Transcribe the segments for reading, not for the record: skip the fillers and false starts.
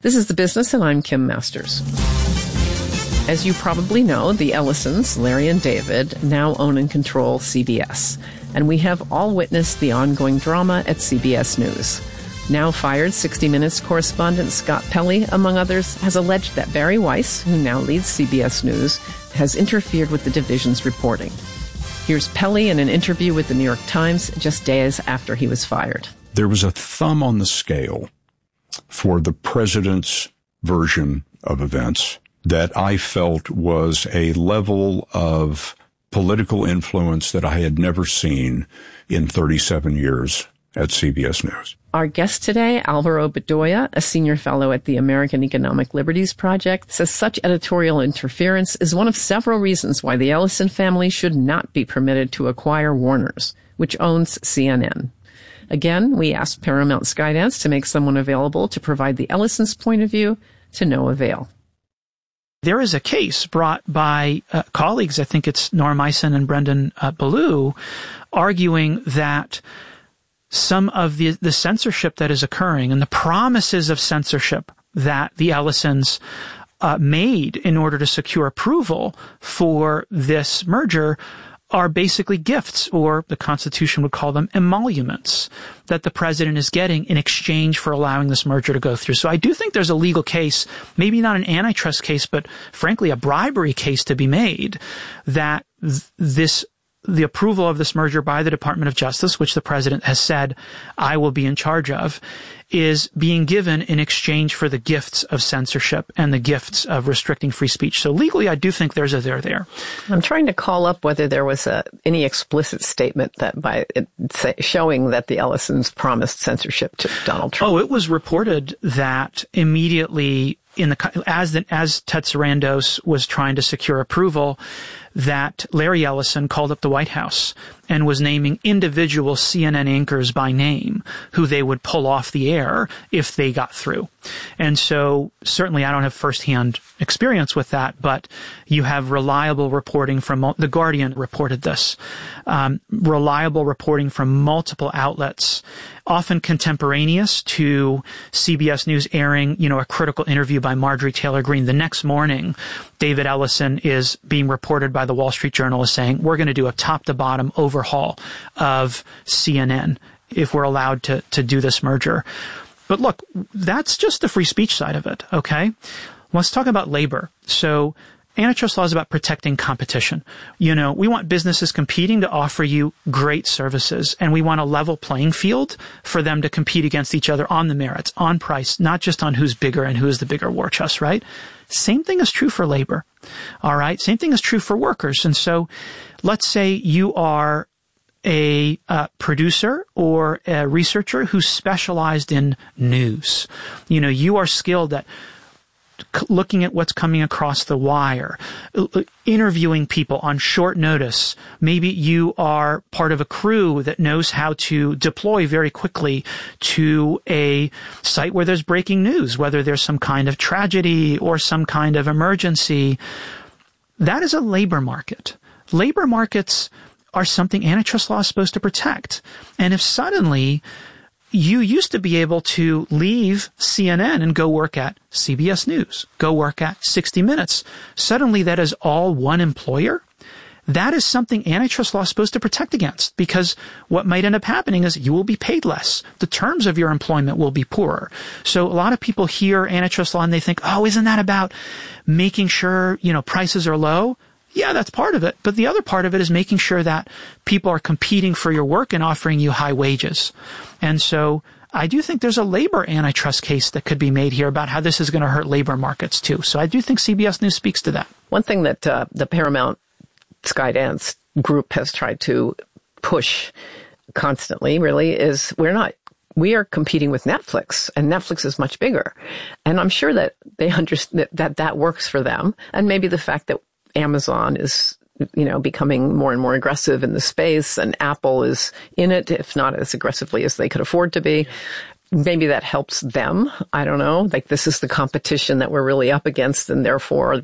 This is The Business, and I'm Kim Masters. As you probably know, the Ellisons, Larry and David, now own and control CBS. And we have all witnessed the ongoing drama at CBS News. Now fired 60 Minutes correspondent Scott Pelley, among others, has alleged that Barry Weiss, who now leads CBS News, has interfered with the division's reporting. Here's Pelley in an interview with the New York Times just days after he was fired. There was a thumb on the scale for the president's version of events that I felt was a level of political influence that I had never seen in 37 years at CBS News. Our guest today, Alvaro Bedoya, a senior fellow at the American Economic Liberties Project, says such editorial interference is one of several reasons why the Ellison family should not be permitted to acquire Warner's, which owns CNN. Again, we asked Paramount Skydance to make someone available to provide the Ellisons' point of view, to no avail. There is a case brought by colleagues, I think it's Norm Eisen and Brendan Ballou, arguing that some of the censorship that is occurring and the promises of censorship that the Ellisons made in order to secure approval for this merger are basically gifts, or the Constitution would call them emoluments, that the president is getting in exchange for allowing this merger to go through. So I do think there's a legal case, maybe not an antitrust case, but frankly a bribery case to be made, that the approval of this merger by the Department of Justice, which the president has said I will be in charge of, is being given in exchange for the gifts of censorship and the gifts of restricting free speech. So legally, I do think there's a there. I'm trying to call up whether there was any explicit statement that showing that the Ellisons promised censorship to Donald Trump. Oh, it was reported that immediately as Ted Sarandos was trying to secure approval, that Larry Ellison called up the White House and was naming individual CNN anchors by name who they would pull off the air if they got through. And so certainly I don't have firsthand experience with that, but you have reliable reporting from The Guardian reported this, reliable reporting from multiple outlets, often contemporaneous to CBS News airing, a critical interview by Marjorie Taylor Greene. The next morning, David Ellison is being reported by the Wall Street Journal as saying, we're going to do a top-to-bottom overhaul of CNN if we're allowed to do this merger. But look, that's just the free speech side of it, okay? Let's talk about labor. So antitrust law is about protecting competition. We want businesses competing to offer you great services, and we want a level playing field for them to compete against each other on the merits, on price, not just on who's bigger and who is the bigger war chest, right? Same thing is true for labor, all right? Same thing is true for workers. And so let's say you are a producer or a researcher who's specialized in news. You are skilled at looking at what's coming across the wire, interviewing people on short notice. Maybe you are part of a crew that knows how to deploy very quickly to a site where there's breaking news, whether there's some kind of tragedy or some kind of emergency. That is a labor market. Labor markets are something antitrust law is supposed to protect. And if suddenly you used to be able to leave CNN and go work at CBS News, go work at 60 Minutes, suddenly that is all one employer. That is something antitrust law is supposed to protect against, because what might end up happening is you will be paid less. The terms of your employment will be poorer. So a lot of people hear antitrust law and they think, oh, isn't that about making sure, prices are low? Yeah, that's part of it. But the other part of it is making sure that people are competing for your work and offering you high wages. And so I do think there's a labor antitrust case that could be made here about how this is going to hurt labor markets too. So I do think CBS News speaks to that. One thing that the Paramount Skydance group has tried to push constantly really is we are competing with Netflix, and Netflix is much bigger. And I'm sure that they understand that works for them. And maybe the fact that Amazon is, becoming more and more aggressive in the space, and Apple is in it, if not as aggressively as they could afford to be. Maybe that helps them. I don't know. Like, this is the competition that we're really up against, and therefore,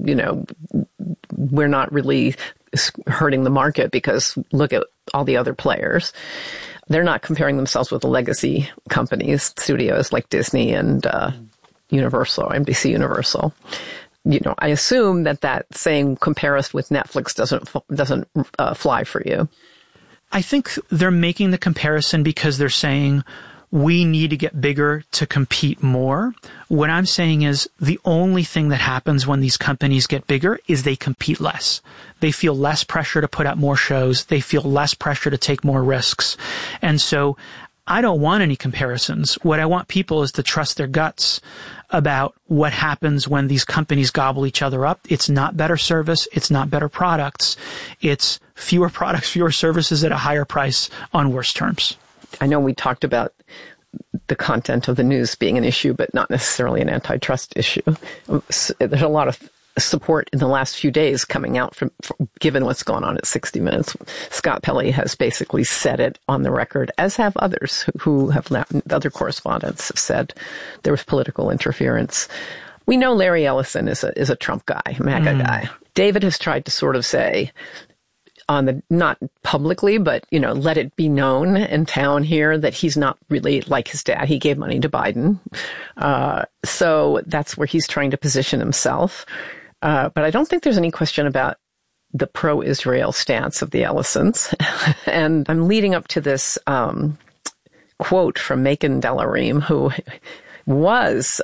we're not really hurting the market because look at all the other players. They're not comparing themselves with the legacy companies, studios like Disney and Universal, NBC Universal. You know, I assume that saying compare us with Netflix doesn't fly for you. I think they're making the comparison because they're saying we need to get bigger to compete more. What I'm saying is the only thing that happens when these companies get bigger is they compete less. They feel less pressure to put out more shows. They feel less pressure to take more risks. And so I don't want any comparisons. What I want people is to trust their guts about what happens when these companies gobble each other up. It's not better service. It's not better products. It's fewer products, fewer services at a higher price on worse terms. I know we talked about the content of the news being an issue, but not necessarily an antitrust issue. There's a lot of support in the last few days coming out from given what's gone on at 60 Minutes. Scott Pelley has basically said it on the record, as have others who have, other correspondents have said there was political interference. We know Larry Ellison is a Trump guy, MAGA guy. David has tried to sort of say, not publicly, but, you know, let it be known in town here that he's not really like his dad. He gave money to Biden. So that's where he's trying to position himself. But I don't think there's any question about the pro-Israel stance of the Ellisons. And I'm leading up to this, quote from Macon Delaream, who was,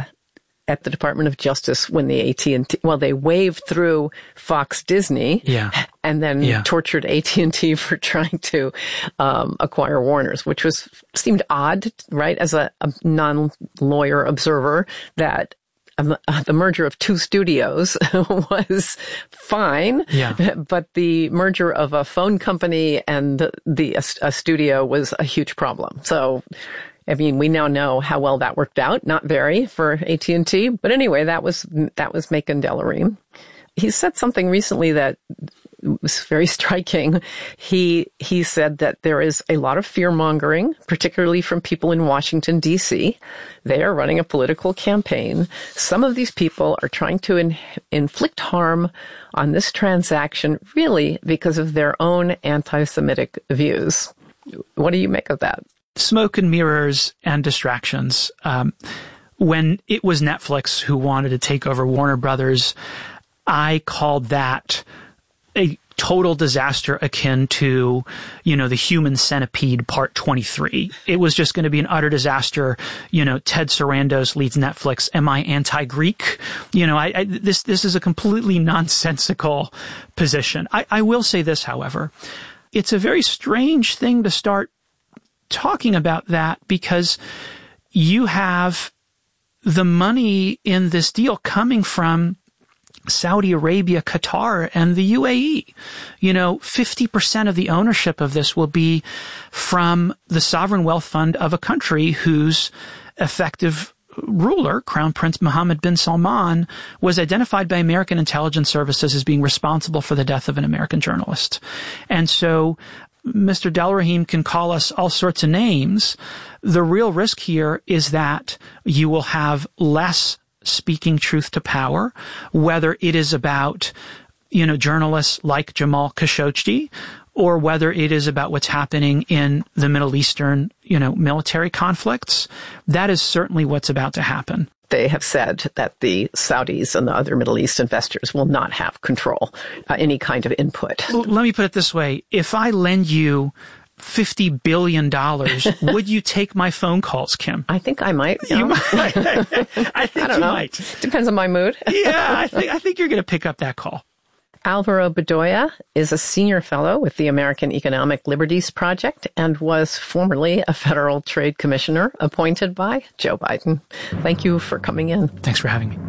at the Department of Justice when the AT&T, they waved through Fox Disney and then tortured AT&T for trying to acquire Warner's, which seemed odd, right, as a non-lawyer observer, that the merger of two studios was fine, but the merger of a phone company and a studio was a huge problem. So, I mean, we now know how well that worked out. Not very for AT&T, but anyway, that was Macon Delaream. He said something recently that was very striking. He said that there is a lot of fear mongering, particularly from people in Washington, D.C. They are running a political campaign. Some of these people are trying to inflict harm on this transaction, really because of their own anti-Semitic views. What do you make of that? Smoke and mirrors and distractions. When it was Netflix who wanted to take over Warner Brothers, I called that a total disaster akin to, you know, the Human Centipede Part 23. It was just going to be an utter disaster. You know, Ted Sarandos leads Netflix. Am I anti-Greek? You know, this is a completely nonsensical position. I will say this, however. It's a very strange thing to start talking about that because you have the money in this deal coming from Saudi Arabia, Qatar, and the UAE. You know, 50% of the ownership of this will be from the sovereign wealth fund of a country whose effective ruler, Crown Prince Mohammed bin Salman, was identified by American intelligence services as being responsible for the death of an American journalist. And so Mr. Delaream can call us all sorts of names. The real risk here is that you will have less speaking truth to power, whether it is about, you know, journalists like Jamal Khashoggi, or whether it is about what's happening in the Middle Eastern, you know, military conflicts. That is certainly what's about to happen. They have said that the Saudis and the other Middle East investors will not have control, any kind of input. Let me put it this way. If I lend you $50 billion, would you take my phone calls, Kim? I think I might. You might. I think you might. Depends on my mood. Yeah, I think you're going to pick up that call. Alvaro Bedoya is a senior fellow with the American Economic Liberties Project and was formerly a federal trade commissioner appointed by Joe Biden. Thank you for coming in. Thanks for having me.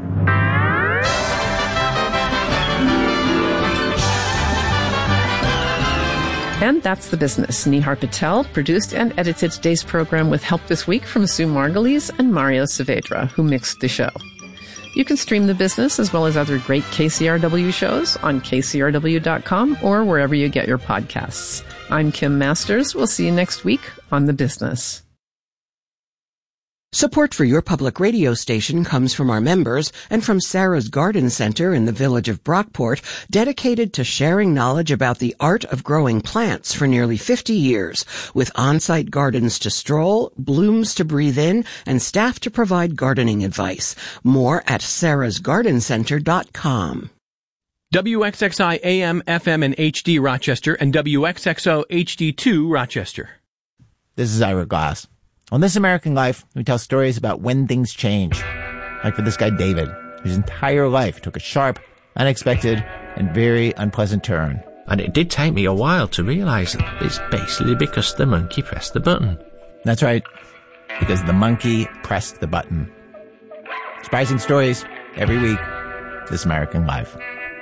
And that's The Business. Nihar Patel produced and edited today's program with help this week from Sue Margulies and Mario Saavedra, who mixed the show. You can stream The Business as well as other great KCRW shows on kcrw.com or wherever you get your podcasts. I'm Kim Masters. We'll see you next week on The Business. Support for your public radio station comes from our members and from Sarah's Garden Center in the village of Brockport, dedicated to sharing knowledge about the art of growing plants for nearly 50 years, with on-site gardens to stroll, blooms to breathe in, and staff to provide gardening advice. More at sarahsgardencenter.com. WXXI AM, FM, and HD Rochester, and WXXO HD2 Rochester. This is Ira Glass. On This American Life, we tell stories about when things change. Like for this guy, David, whose entire life took a sharp, unexpected, and very unpleasant turn. And it did take me a while to realize that it's basically because the monkey pressed the button. That's right, because the monkey pressed the button. Surprising stories every week. This American Life.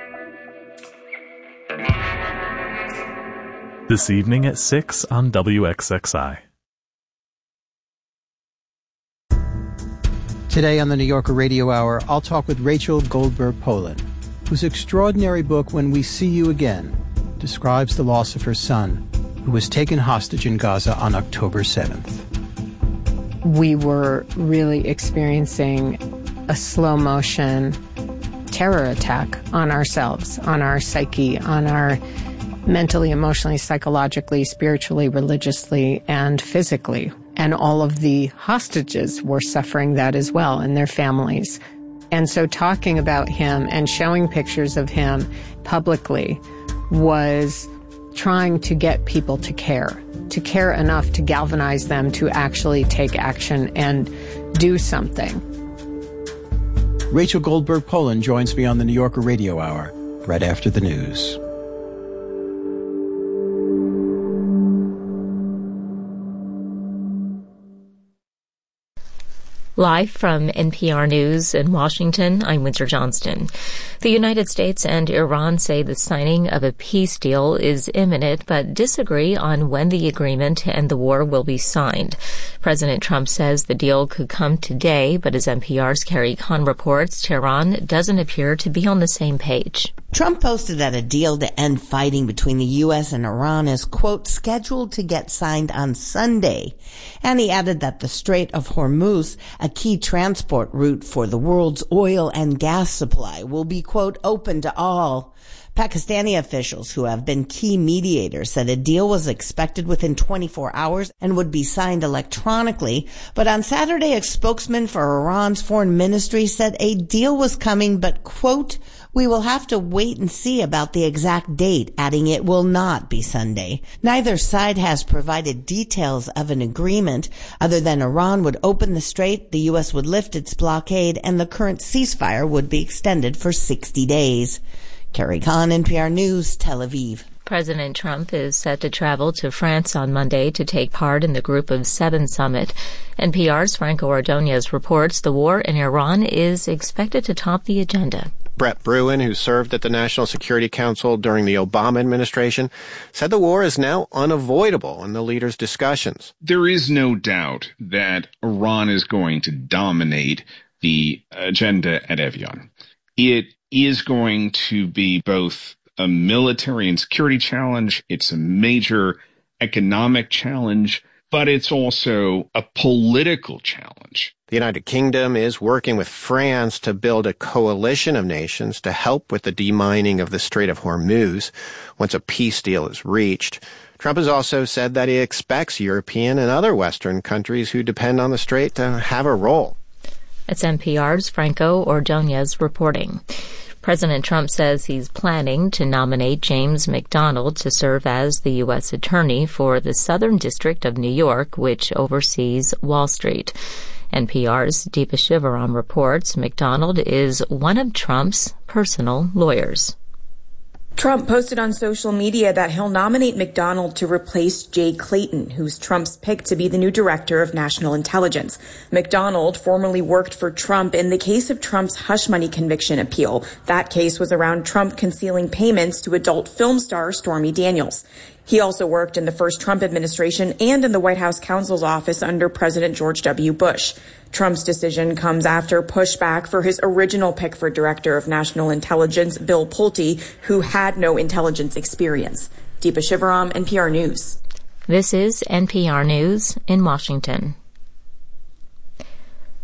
This evening at 6 on WXXI. Today on the New Yorker Radio Hour, I'll talk with Rachel Goldberg-Polin, whose extraordinary book, When We See You Again, describes the loss of her son, who was taken hostage in Gaza on October 7th. We were really experiencing a slow-motion terror attack on ourselves, on our psyche, on our mentally, emotionally, psychologically, spiritually, religiously, and physically. And all of the hostages were suffering that as well, and their families. And so talking about him and showing pictures of him publicly was trying to get people to care enough to galvanize them to actually take action and do something. Rachel Goldberg-Polin joins me on the New Yorker Radio Hour right after the news. Live from NPR News in Washington, I'm Winter Johnston. The United States and Iran say the signing of a peace deal is imminent, but disagree on when the agreement to end the war will be signed. President Trump says the deal could come today, but as NPR's Carrie Kahn reports, Tehran doesn't appear to be on the same page. Trump posted that a deal to end fighting between the U.S. and Iran is, quote, scheduled to get signed on Sunday. And he added that the Strait of Hormuz, a key transport route for the world's oil and gas supply, will be, quote, open to all. Pakistani officials who have been key mediators said a deal was expected within 24 hours and would be signed electronically. But on Saturday, a spokesman for Iran's foreign ministry said a deal was coming, but, quote, we will have to wait and see about the exact date, adding it will not be Sunday. Neither side has provided details of an agreement other than Iran would open the strait, the U.S. would lift its blockade, and the current ceasefire would be extended for 60 days. Carrie Kahn, NPR News, Tel Aviv. President Trump is set to travel to France on Monday to take part in the Group of Seven summit. NPR's Franco Ordonez reports the war in Iran is expected to top the agenda. Brett Bruen, who served at the National Security Council during the Obama administration, said the war is now unavoidable in the leaders' discussions. There is no doubt that Iran is going to dominate the agenda at Evian. It is going to be both a military and security challenge. It's a major economic challenge, but it's also a political challenge. The United Kingdom is working with France to build a coalition of nations to help with the demining of the Strait of Hormuz once a peace deal is reached. Trump has also said that he expects European and other Western countries who depend on the strait to have a role. It's NPR's Franco Ordonez reporting. President Trump says he's planning to nominate James McDonald to serve as the U.S. Attorney for the Southern District of New York, which oversees Wall Street. NPR's Deepa Shivaram reports McDonald is one of Trump's personal lawyers. Trump posted on social media that he'll nominate McDonald to replace Jay Clayton, who's Trump's pick to be the new director of national intelligence. McDonald formerly worked for Trump in the case of Trump's hush money conviction appeal. That case was around Trump concealing payments to adult film star Stormy Daniels. He also worked in the first Trump administration and in the White House counsel's office under President George W. Bush. Trump's decision comes after pushback for his original pick for Director of National Intelligence, Bill Pulte, who had no intelligence experience. Deepa Shivaram, NPR News. This is NPR News in Washington.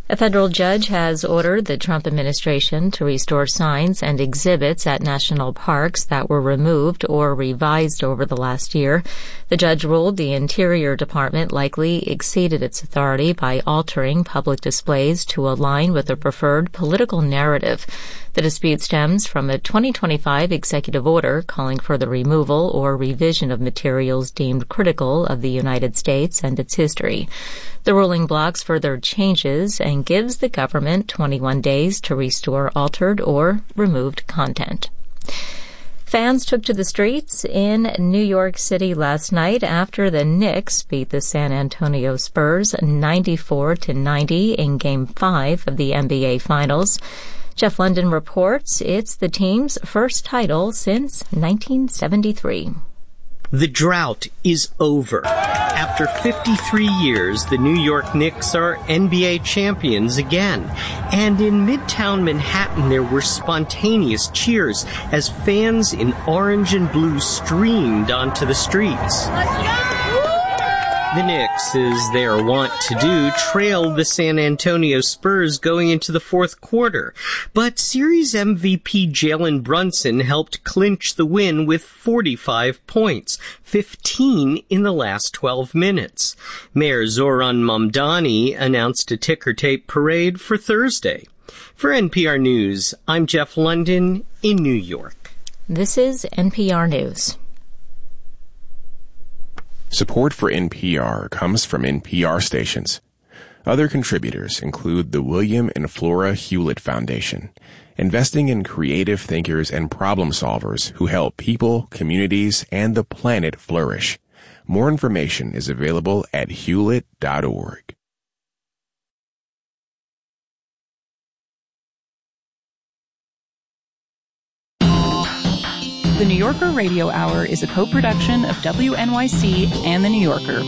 A federal judge has ordered the Trump administration to restore signs and exhibits at national parks that were removed or revised over the last year. The judge ruled the Interior Department likely exceeded its authority by altering public displays to align with a preferred political narrative. The dispute stems from a 2025 executive order calling for the removal or revision of materials deemed critical of the United States and its history. The ruling blocks further changes and gives the government 21 days to restore altered or removed content. Fans took to the streets in New York City last night after the Knicks beat the San Antonio Spurs 94-90 in Game 5 of the NBA Finals. Jeff London reports it's the team's first title since 1973. The drought is over. After 53 years, the New York Knicks are NBA champions again. And in Midtown Manhattan, there were spontaneous cheers as fans in orange and blue streamed onto the streets. Let's go! The Knicks, as they are wont to do, trailed the San Antonio Spurs going into the fourth quarter. But Series MVP Jalen Brunson helped clinch the win with 45 points, 15 in the last 12 minutes. Mayor Zoran Mamdani announced a ticker-tape parade for Thursday. For NPR News, I'm Jeff London in New York. This is NPR News. Support for NPR comes from NPR stations. Other contributors include the William and Flora Hewlett Foundation, investing in creative thinkers and problem solvers who help people, communities, and the planet flourish. More information is available at hewlett.org. The New Yorker Radio Hour is a co-production of WNYC and The New Yorker.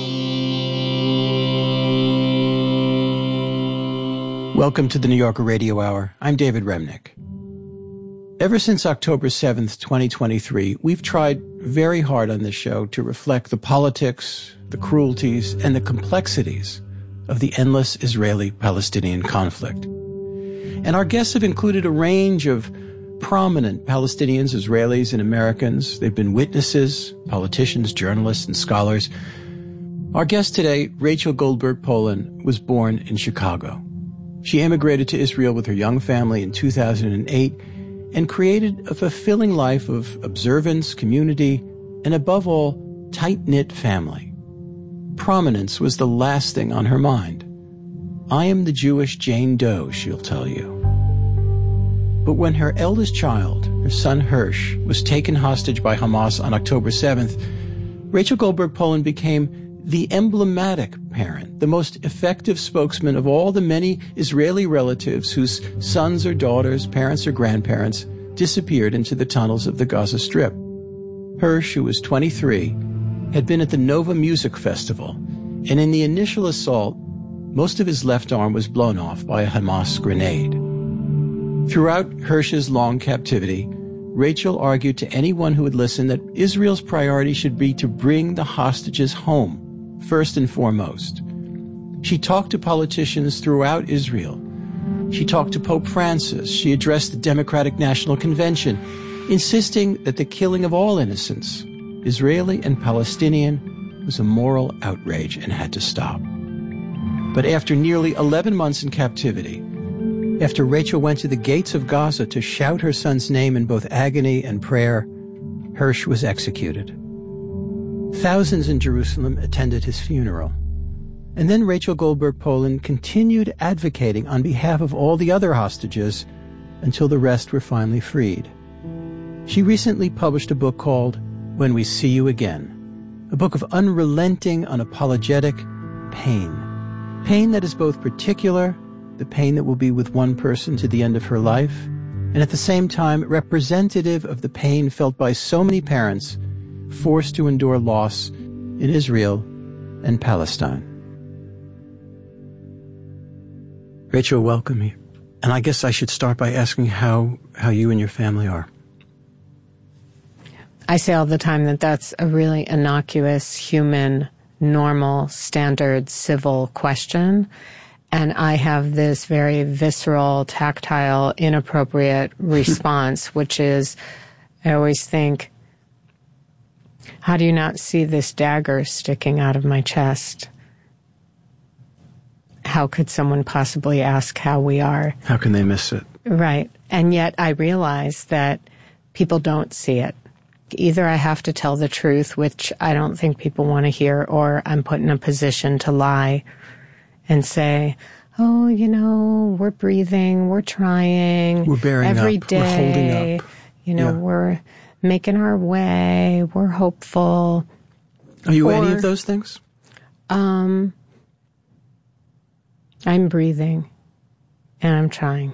Welcome to the New Yorker Radio Hour. I'm David Remnick. Ever since October 7th, 2023, we've tried very hard on this show to reflect the politics, the cruelties, and the complexities of the endless Israeli-Palestinian conflict. And our guests have included a range of prominent Palestinians, Israelis, and Americans. They've been witnesses, politicians, journalists, and scholars. Our guest today, Rachel Goldberg Polin, was born in Chicago. She immigrated to Israel with her young family in 2008 and created a fulfilling life of observance, community, and above all, tight-knit family. Prominence was the last thing on her mind. I am the Jewish Jane Doe, she'll tell you. But when her eldest child, her son Hirsch, was taken hostage by Hamas on October 7th, Rachel Goldberg Polin became the emblematic parent, the most effective spokesman of all the many Israeli relatives whose sons or daughters, parents or grandparents disappeared into the tunnels of the Gaza Strip. Hirsch, who was 23, had been at the Nova Music Festival, and in the initial assault, most of his left arm was blown off by a Hamas grenade. Throughout Hirsch's long captivity, Rachel argued to anyone who would listen that Israel's priority should be to bring the hostages home, first and foremost. She talked to politicians throughout Israel. She talked to Pope Francis. She addressed the Democratic National Convention, insisting that the killing of all innocents, Israeli and Palestinian, was a moral outrage and had to stop. But after nearly 11 months in captivity, after Rachel went to the gates of Gaza to shout her son's name in both agony and prayer, Hirsch was executed. Thousands in Jerusalem attended his funeral. And then Rachel Goldberg Polin continued advocating on behalf of all the other hostages until the rest were finally freed. She recently published a book called When We See You Again, a book of unrelenting, unapologetic pain. Pain that is both particular, the pain that will be with one person to the end of her life, and at the same time representative of the pain felt by so many parents forced to endure loss in Israel and Palestine. Rachel, welcome here. And I guess I should start by asking how you and your family are. I say all the time that that's a really innocuous, human, normal, standard, civil question. And I have this very visceral, tactile, inappropriate response, which is, I always think, how do you not see this dagger sticking out of my chest? How could someone possibly ask how we are? How can they miss it? Right. And yet I realize that people don't see it. Either I have to tell the truth, which I don't think people want to hear, or I'm put in a position to lie and say, oh, you know, we're breathing, we're trying. We're bearing every up, day, we're holding up. You know, we're making our way, we're hopeful. Are you any of those things? I'm breathing and I'm trying.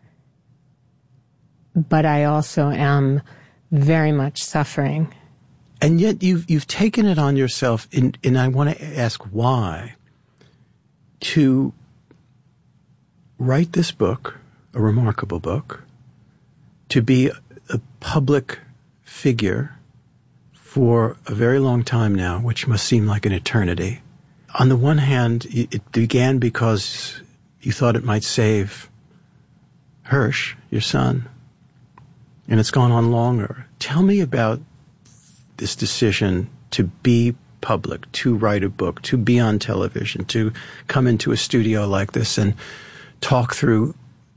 But I also am very much suffering. And yet you've taken it on yourself, and I want to ask why, to write this book, a remarkable book, to be a public figure for a very long time now, which must seem like an eternity. On the one hand, it began because you thought it might save Hirsch, your son, and it's gone on longer. Tell me about this decision to be public, to write a book, to be on television, to come into a studio like this and talk through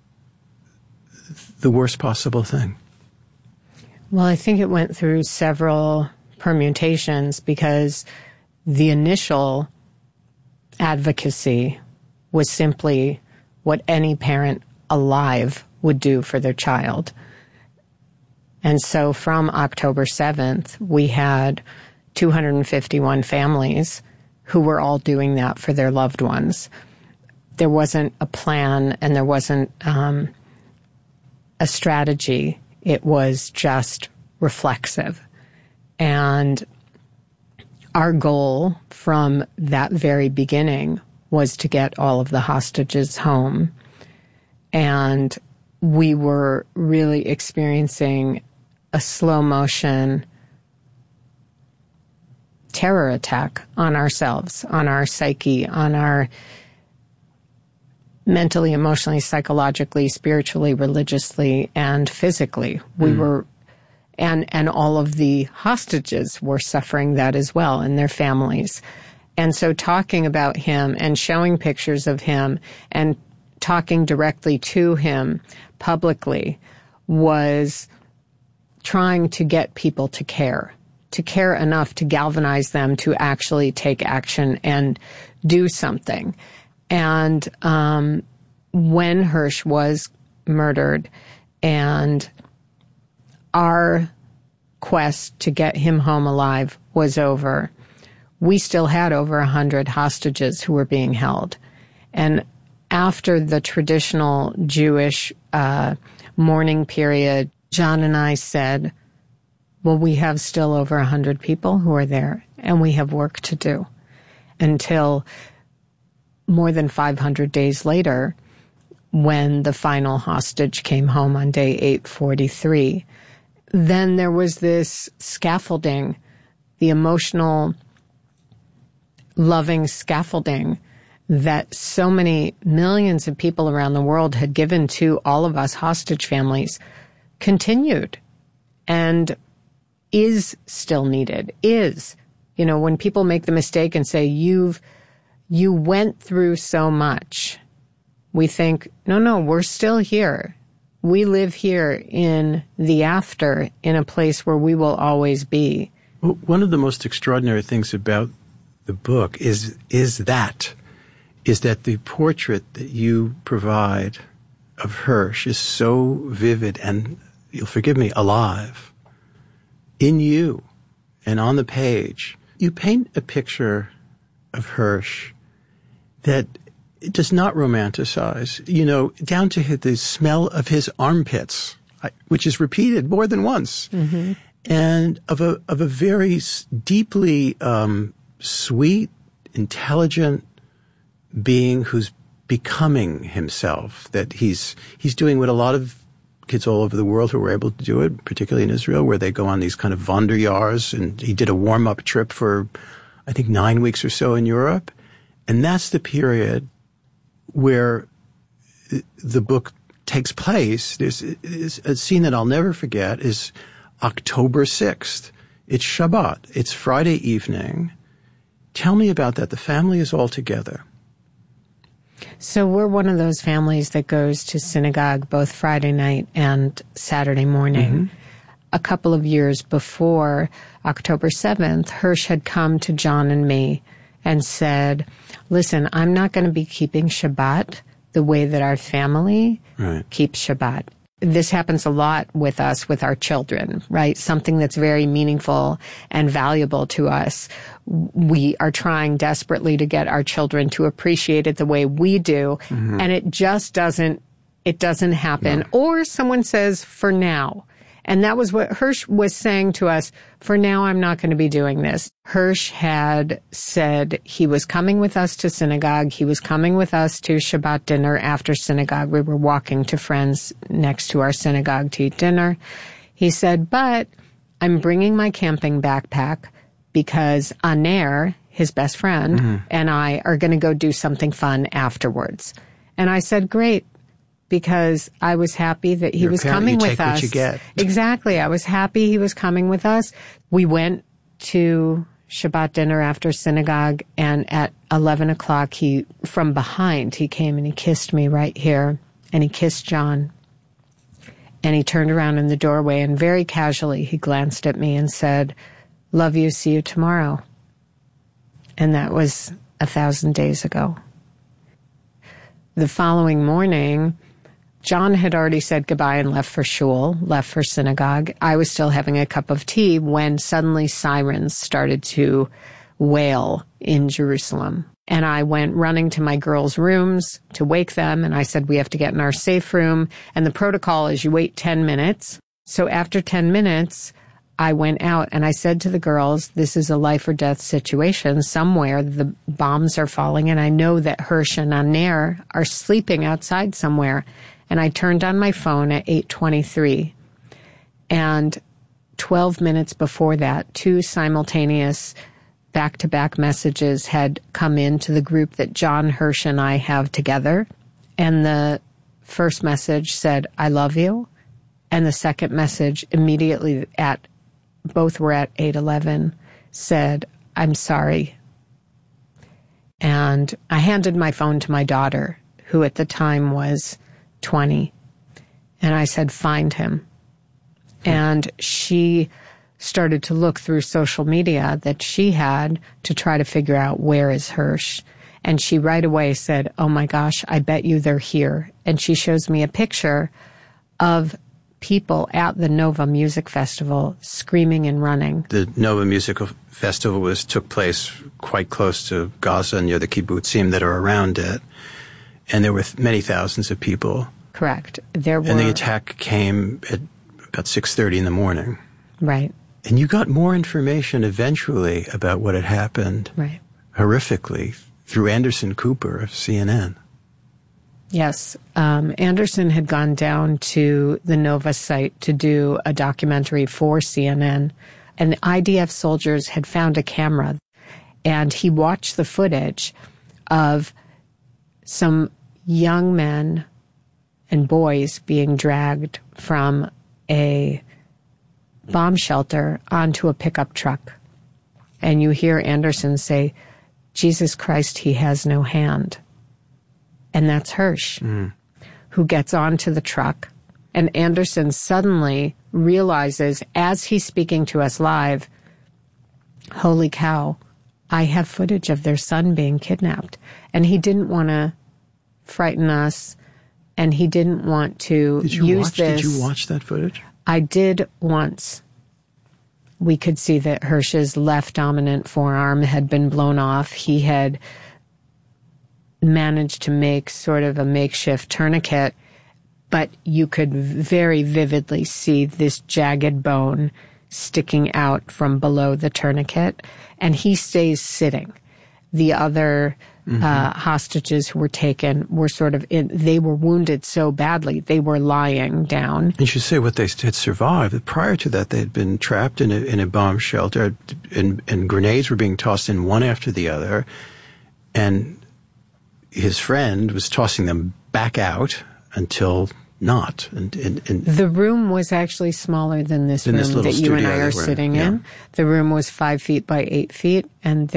the worst possible thing. Well, I think it went through several permutations because the initial advocacy was simply what any parent alive would do for their child. And so from October 7th, we had 251 families who were all doing that for their loved ones. There wasn't a plan and there wasn't a strategy. It was just reflexive. And our goal from that very beginning was to get all of the hostages home. And we were really experiencing a slow motion terror attack on ourselves, on our psyche, on our mentally, emotionally, psychologically, spiritually, religiously, and physically. We were, and all of the hostages were suffering that as well, and their families. And so talking about him and showing pictures of him and talking directly to him publicly was trying to get people to care enough to galvanize them to actually take action and do something. And when Hirsch was murdered and our quest to get him home alive was over, we still had over 100 hostages who were being held. And after the traditional Jewish mourning period, John and I said, well, we have still over 100 people who are there, and we have work to do. Until more than 500 days later, when the final hostage came home on day 843, then there was this scaffolding, the emotional, loving scaffolding that so many millions of people around the world had given to all of us hostage families continued and is still needed. You know, when people make the mistake and say, you went through so much, we think, no, we're still here. We live here in the after, in a place where we will always be. Well, one of the most extraordinary things about the book is that the portrait that you provide of Hirsch is so vivid and, you'll forgive me, alive in you and on the page. You paint a picture of Hirsch that does not romanticize, you know, down to the smell of his armpits, which is repeated more than once, and of a very deeply sweet, intelligent being who's becoming himself, that he's doing what a lot of kids all over the world who were able to do it, particularly in Israel, where they go on these kind of Wanderjahrs, and he did a warm-up trip for, I think, 9 weeks or so in Europe. And that's the period where the book takes place, there's a scene that I'll never forget is October 6th. It's Shabbat. It's Friday evening. Tell me about that. The family is all together. So we're one of those families that goes to synagogue both Friday night and Saturday morning. Mm-hmm. A couple of years before October 7th, Hirsch had come to John and me and said, listen, I'm not going to be keeping Shabbat the way that our family keeps Shabbat. This happens a lot with us, with our children, right? Something that's very meaningful and valuable to us. We are trying desperately to get our children to appreciate it the way we do. Mm-hmm. And it just doesn't happen. No. Or someone says, for now. And that was what Hirsch was saying to us. For now, I'm not going to be doing this. Hirsch had said he was coming with us to synagogue. He was coming with us to Shabbat dinner after synagogue. We were walking to friends next to our synagogue to eat dinner. He said, but I'm bringing my camping backpack because Aner, his best friend, and I are going to go do something fun afterwards. And I said, great. Because I was happy that he was coming with us. What you get. Exactly. I was happy he was coming with us. We went to Shabbat dinner after synagogue, and at 11 o'clock, from behind, he came and he kissed me right here, and he kissed John. And he turned around in the doorway, and very casually, he glanced at me and said, love you, see you tomorrow. And that was 1,000 days ago. The following morning, John had already said goodbye and left for shul, left for synagogue. I was still having a cup of tea when suddenly sirens started to wail in Jerusalem. And I went running to my girls' rooms to wake them, and I said, we have to get in our safe room. And the protocol is you wait 10 minutes. So after 10 minutes, I went out and I said to the girls, this is a life or death situation. Somewhere the bombs are falling, and I know that Hirsch and Aner are sleeping outside somewhere. And I turned on my phone at 8:23, and 12 minutes before that, 2 simultaneous back-to-back messages had come into the group that John, Hirsch, and I have together. And the first message said, I love you. And the second message immediately both were at 8:11, said, I'm sorry. And I handed my phone to my daughter, who at the time was 20. And I said, find him. And she started to look through social media that she had to try to figure out where is Hirsch. And she right away said, oh my gosh, I bet you they're here. And she shows me a picture of people at the Nova Music Festival screaming and running. The Nova Music Festival took place quite close to Gaza, near the kibbutzim that are around it. And there were many thousands of people. Correct. And the attack came at about 6:30 in the morning. Right. And you got more information eventually about what had happened. Right. Horrifically through Anderson Cooper of CNN. Yes. Anderson had gone down to the Nova site to do a documentary for CNN. And the IDF soldiers had found a camera. And he watched the footage of some young men and boys being dragged from a bomb shelter onto a pickup truck. And you hear Anderson say, Jesus Christ, he has no hand. And that's Hirsch, who gets onto the truck. And Anderson suddenly realizes, as he's speaking to us live, holy cow, I have footage of their son being kidnapped. And he didn't want to frighten us, and he didn't want to use this. Did you watch that footage? I did once. We could see that Hirsch's left dominant forearm had been blown off. He had managed to make sort of a makeshift tourniquet, but you could very vividly see this jagged bone sticking out from below the tourniquet, and he stays sitting. The other hostages who were taken were they were wounded so badly, they were lying down. You should say what they had survived. Prior to that, they had been trapped in a bomb shelter, and grenades were being tossed in one after the other. And his friend was tossing them back out until not. And the room was actually smaller than this room that you and I are sitting in. The room was 5 feet by 8 feet, and